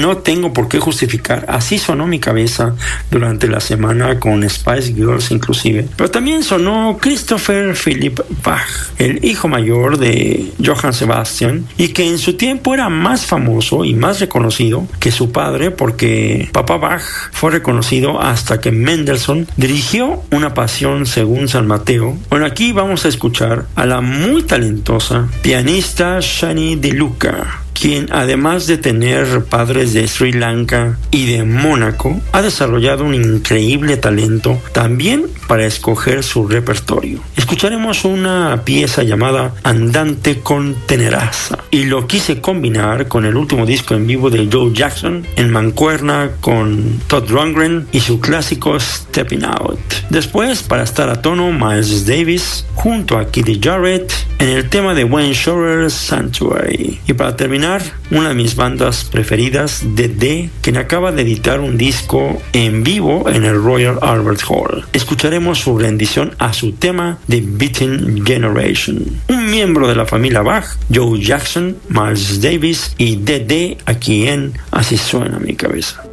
no tengo por qué justificar. Así sonó mi cabeza durante la semana con Spice Girls inclusive. Pero también sonó Christopher Philipp Bach, el hijo mayor de Johann Sebastian, y que en su tiempo era más famoso y más reconocido que su padre, porque papá Bach fue reconocido hasta que Mendelssohn dirigió Una Pasión según San Mateo. Bueno, aquí vamos a escuchar a la muy talentosa pianista Shani De Luca, quien además de tener padres de Sri Lanka y de Mónaco, ha desarrollado un increíble talento también para escoger su repertorio. Escucharemos una pieza llamada Andante con Tenerezza, y lo quise combinar con el último disco en vivo de Joe Jackson, en mancuerna con Todd Rundgren y su clásico Stepping Out. Después, para estar a tono, Miles Davis junto a Keith Jarrett en el tema de Wayne Shorter, Sanctuary. Y para terminar, una de mis bandas preferidas, The, quien acaba de editar un disco en vivo en el Royal Albert Hall. Escucharemos su rendición a su tema The Beating Generation. Un miembro de la familia Bach, Joe Jackson, Miles Davis y The, aquí en Así Suena Mi Cabeza.